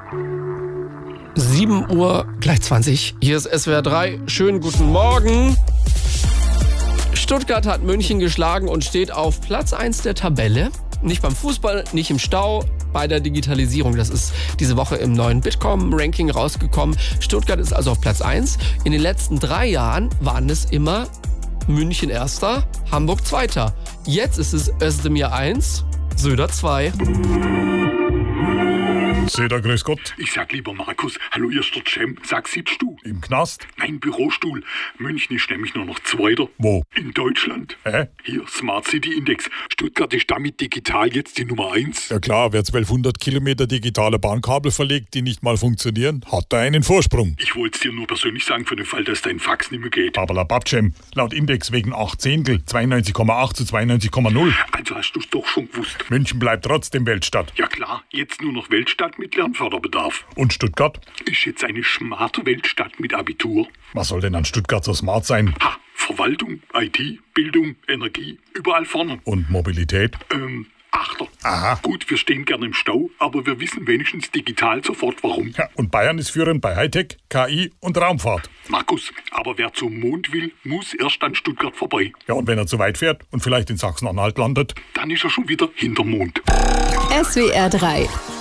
7 Uhr gleich 20. Hier ist SWR 3. Schönen guten Morgen. Stuttgart hat München geschlagen und steht auf Platz 1 der Tabelle. Nicht beim Fußball, nicht im Stau, bei der Digitalisierung. Das ist diese Woche im neuen Bitkom-Ranking rausgekommen. Stuttgart ist also auf Platz 1. In den letzten 3 Jahren waren es immer München Erster, Hamburg Zweiter. Jetzt ist es Özdemir 1, Söder 2. Söder, grüß Gott. Ich sag lieber Markus, hallo erster Cem, sag, sitzt du? Im Knast? Nein, Bürostuhl. München ist nämlich nur noch Zweiter. Wo? In Deutschland. Hä? Hier, Smart City Index. Stuttgart ist damit digital jetzt die Nummer 1. Ja klar, wer 1200 Kilometer digitale Bahnkabel verlegt, die nicht mal funktionieren, hat da einen Vorsprung. Ich wollte es dir nur persönlich sagen, für den Fall, dass dein Fax nicht mehr geht. Aber Cem, laut Index wegen 8 Zehntel, 92,8 zu 92,0. Also hast du es doch schon gewusst. München bleibt trotzdem Weltstadt. Ja klar, jetzt nur noch Weltstadt mit Lernförderbedarf. Und Stuttgart? Ist jetzt eine smarte Weltstadt mit Abitur. Was soll denn an Stuttgart so smart sein? Ha, Verwaltung, IT, Bildung, Energie, überall vorne. Und Mobilität? Achter. Aha. Gut, wir stehen gerne im Stau, aber wir wissen wenigstens digital sofort warum. Ja, und Bayern ist führend bei Hightech, KI und Raumfahrt. Markus, aber wer zum Mond will, muss erst an Stuttgart vorbei. Ja, und wenn er zu weit fährt und vielleicht in Sachsen-Anhalt landet? Dann ist er schon wieder hinterm Mond. SWR 3